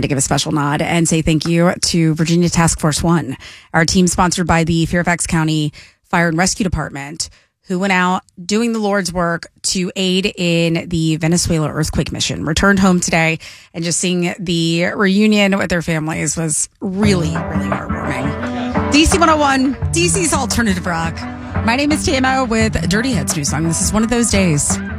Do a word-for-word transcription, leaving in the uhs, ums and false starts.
to give a special nod and say thank you to Virginia Task Force One, our team sponsored by the Fairfax County Fire and Rescue Department, who went out doing the Lord's work to aid in the Venezuela earthquake mission, returned home today, and just seeing the reunion with their families was really, really heartwarming. D C one oh one, D C's Alternative Rock. My name is Tama with Dirty Hits News Song. This is one of those days.